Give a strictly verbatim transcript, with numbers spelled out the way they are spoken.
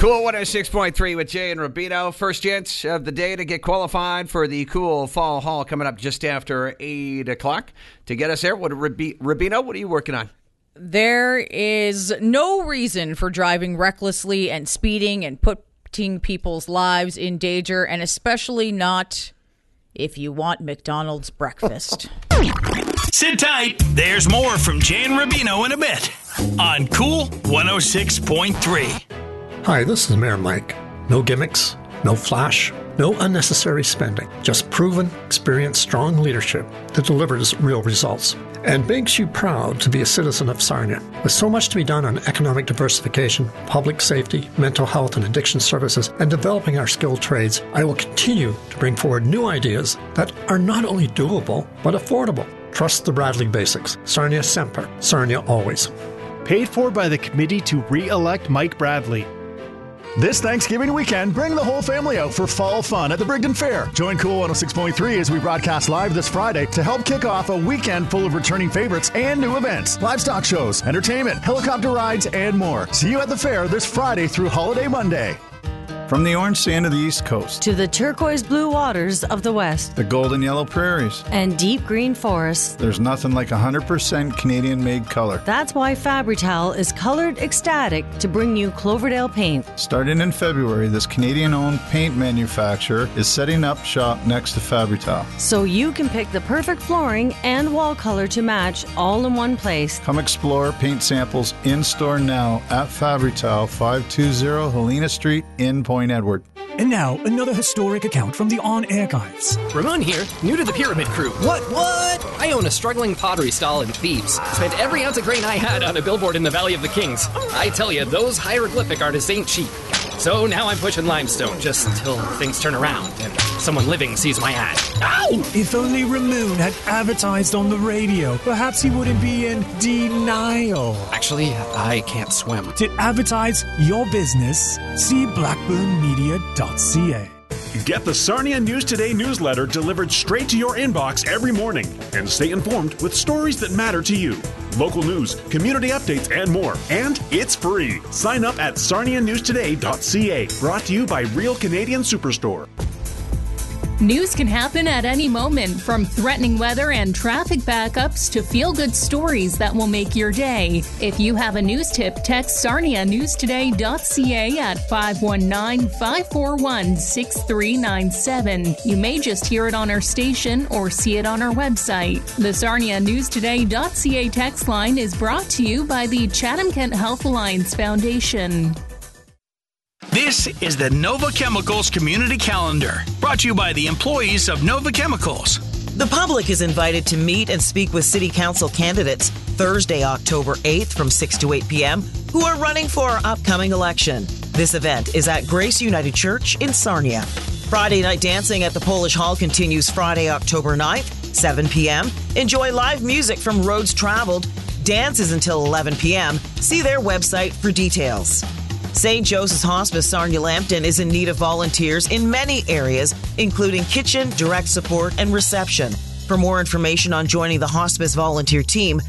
Cool one oh six point three with Jay and Rubino. First chance of the day to get qualified for the Cool Fall Haul coming up just after eight o'clock. To get us there, what Rubino, what are you working on? There is no reason for driving recklessly and speeding and putting people's lives in danger, and especially not if you want McDonald's breakfast. Sit tight. There's more from Jay and Rubino in a bit on Cool one oh six point three. Hi, this is Mayor Mike. No gimmicks, no flash, no unnecessary spending. Just proven, experienced, strong leadership that delivers real results and makes you proud to be a citizen of Sarnia. With so much to be done on economic diversification, public safety, mental health and addiction services, and developing our skilled trades, I will continue to bring forward new ideas that are not only doable, but affordable. Trust the Bradley basics. Sarnia Semper. Sarnia always. Paid for by the committee to re-elect Mike Bradley. This Thanksgiving weekend, bring the whole family out for fall fun at the Brigden Fair. Join Cool one oh six point three as we broadcast live this Friday to help kick off a weekend full of returning favorites and new events, livestock shows, entertainment, helicopter rides, and more. See you at the fair this Friday through Holiday Monday. From the orange sand of the East Coast to the turquoise blue waters of the West, the golden yellow prairies, and deep green forests, there's nothing like one hundred percent Canadian-made color. That's why Fabri-Tal is colored ecstatic to bring you Cloverdale paint. Starting in February, this Canadian-owned paint manufacturer is setting up shop next to Fabri-Tal. So you can pick the perfect flooring and wall color to match all in one place. Come explore paint samples in-store now at Fabri-Tal, five two zero Helena Street in Point Edward. And now, another historic account from the On Archives. Ramon here, new to the Pyramid Crew. What, what? I own a struggling pottery stall in Thebes. Spent every ounce of grain I had on a billboard in the Valley of the Kings. I tell you, those hieroglyphic artists ain't cheap. So now I'm pushing limestone, just until things turn around and someone living sees my ad. Ow! If only Ramon had advertised on the radio, perhaps he wouldn't be in denial. Actually, I can't swim. To advertise your business, see blackburn media dot c a. Get the Sarnia News Today newsletter delivered straight to your inbox every morning and stay informed with stories that matter to you. Local news, community updates, and more. And it's free. Sign up at sarnia news today dot c a. Brought to you by Real Canadian Superstore. News can happen at any moment, from threatening weather and traffic backups to feel-good stories that will make your day. If you have a news tip, text sarnia news today dot c a at five one nine, five four one, six three nine seven. You may just hear it on our station or see it on our website. The sarnia news today dot c a text line is brought to you by the Chatham-Kent Health Alliance Foundation. This is the Nova Chemicals Community Calendar, brought to you by the employees of Nova Chemicals. The public is invited to meet and speak with City Council candidates Thursday, October eighth from six to eight p.m. who are running for our upcoming election. This event is at Grace United Church in Sarnia. Friday night dancing at the Polish Hall continues Friday, October ninth, seven p.m. Enjoy live music from Roads Traveled. Dance is until eleven p.m. See their website for details. Saint Joseph's Hospice Sarnia Lambton is in need of volunteers in many areas, including kitchen, direct support, and reception. For more information on joining the hospice volunteer team,